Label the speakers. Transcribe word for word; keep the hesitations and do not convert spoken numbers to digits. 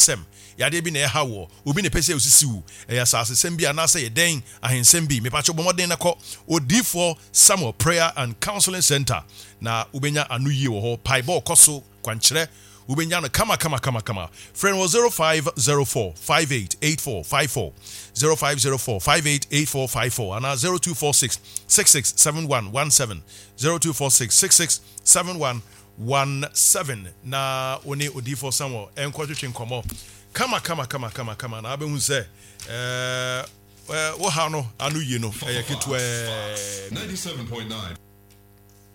Speaker 1: asem yade bi na e hawo obi ne pese osisiwu e asasesem bi anase ye den ahensem bi mepacho bomoden na ko odifo Samuel Prayer and Counseling Center na ubenya anu yie wo ho paibo koso kwankyere ubenya no kama kama kama kama friend was zero five zero four five eight eight four five four zero five zero four five eight eight four five four and zero two four six six six seven one one seven zero two four six six six seven one one seven na oni odifo Samuel enkwatwetwe nkomo kama kama kama kama kama na abehu se eh wo ha no anu yie no eh ketu eh
Speaker 2: ninety-seven point nine